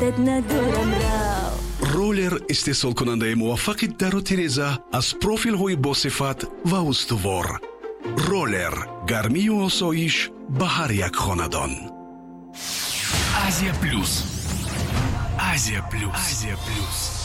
سمتت ندارم رو. رولر استحصال کننده موفق در و تیرزه از پروفیل های با صفت و استوار. رولر، گرمی و آسایش به هر یک خاندان. Азия Плюс. Азия Плюс. Азия Плюс.